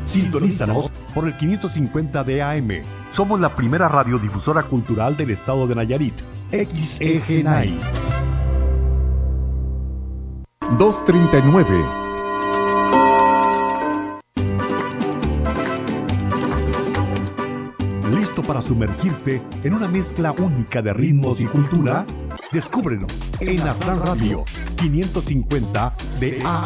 Sintonízanos por el 550 de AM. Somos la primera radiodifusora cultural del estado de Nayarit. XEGNAI. 239. ¿Listo para sumergirte en una mezcla única de ritmos y cultura? Descúbrenos en Aztlán Radio 550 de AM.